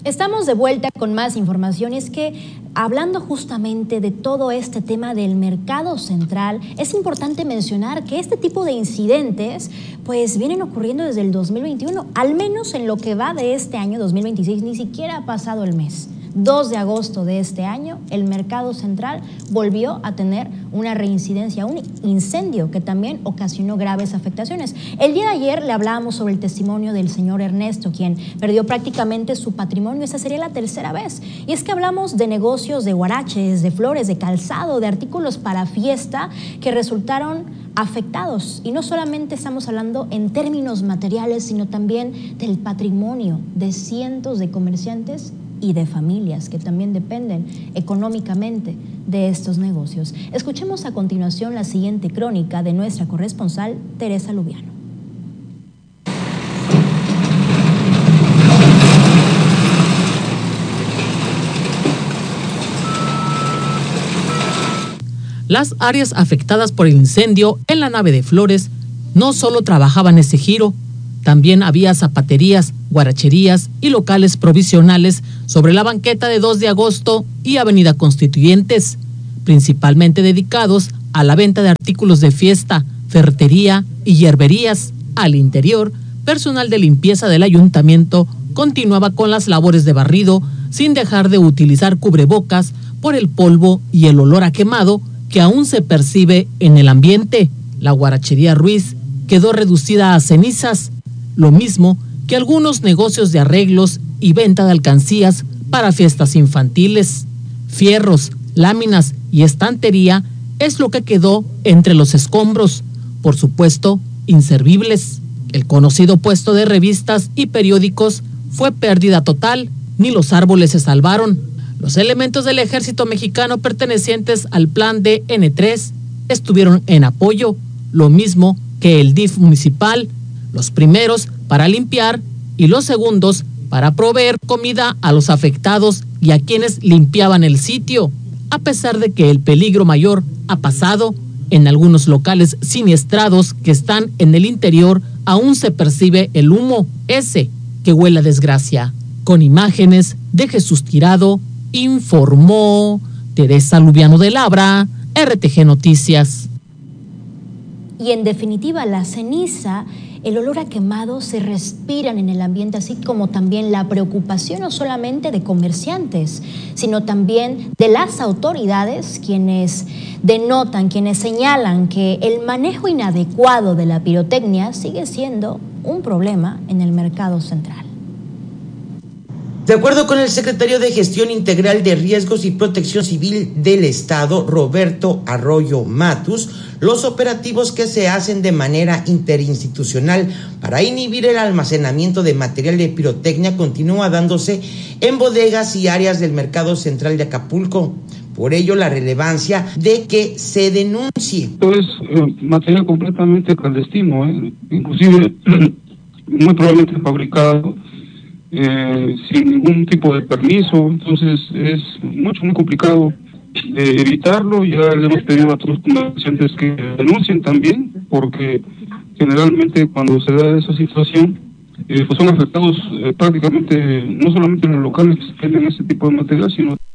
Estamos de vuelta con más información. Es que hablando justamente de todo este tema del mercado central, es importante mencionar que este tipo de incidentes pues vienen ocurriendo desde el 2021, al menos en lo que va de este año 2026, ni siquiera ha pasado el mes. 2 de agosto de este año, el mercado central volvió a tener una reincidencia, un incendio que también ocasionó graves afectaciones. El día de ayer le hablábamos sobre el testimonio del señor Ernesto, quien perdió prácticamente su patrimonio. Esa sería la tercera vez. Y es que hablamos de negocios de huaraches, de flores, de calzado, de artículos para fiesta que resultaron afectados. Y no solamente estamos hablando en términos materiales, sino también del patrimonio de cientos de comerciantes y de familias que también dependen económicamente de estos negocios. Escuchemos a continuación la siguiente crónica de nuestra corresponsal Teresa Lubiano. Las áreas afectadas por el incendio en la nave de Flores no solo trabajaban ese giro, también había zapaterías, guaracherías y locales provisionales sobre la banqueta de 2 de agosto y Avenida Constituyentes, principalmente dedicados a la venta de artículos de fiesta, ferretería y hierberías. Al interior, personal de limpieza del ayuntamiento continuaba con las labores de barrido sin dejar de utilizar cubrebocas por el polvo y el olor a quemado que aún se percibe en el ambiente. La guarachería Ruiz quedó reducida a cenizas, lo mismo que algunos negocios de arreglos y venta de alcancías para fiestas infantiles. Fierros, láminas y estantería es lo que quedó entre los escombros, por supuesto, inservibles. El conocido puesto de revistas y periódicos fue pérdida total, ni los árboles se salvaron. Los elementos del ejército mexicano pertenecientes al plan de N3 estuvieron en apoyo, lo mismo que el DIF municipal, los primeros para limpiar y los segundos para proveer comida a los afectados y a quienes limpiaban el sitio. A pesar de que el peligro mayor ha pasado, en algunos locales siniestrados que están en el interior aún se percibe el humo, ese que huele a desgracia. Con imágenes de Jesús Tirado, informó Teresa Lubiano de Labra, RTG Noticias. Y en definitiva, la ceniza, el olor a quemado se respiran en el ambiente, así como también la preocupación no solamente de comerciantes, sino también de las autoridades, quienes denotan, quienes señalan que el manejo inadecuado de la pirotecnia sigue siendo un problema en el mercado central. De acuerdo con el secretario de Gestión Integral de Riesgos y Protección Civil del Estado, Roberto Arroyo Matus, los operativos que se hacen de manera interinstitucional para inhibir el almacenamiento de material de pirotecnia continúa dándose en bodegas y áreas del mercado central de Acapulco. Por ello, la relevancia de que se denuncie. Esto es material completamente clandestino, inclusive muy probablemente fabricado sin ningún tipo de permiso, entonces es muy complicado evitarlo. Ya le hemos pedido a todos los comerciantes que denuncien también, porque generalmente cuando se da esa situación, pues son afectados prácticamente no solamente en los locales que venden ese tipo de material, sino